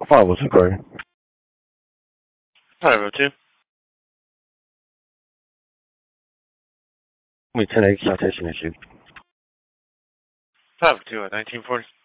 5 was recording. 502. Let me 10 citation issue. 502 at 1940.